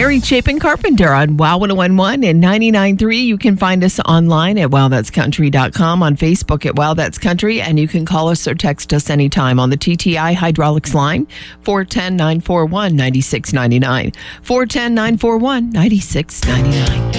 Larry Chapin Carpenter on WOW 1011 and 99.3. You can find us online at wowthat'scountry.com, on Facebook at Wow That's Country, and you can call us or text us anytime on the TTI Hydraulics line, 410-941-9699, 410-941-9699.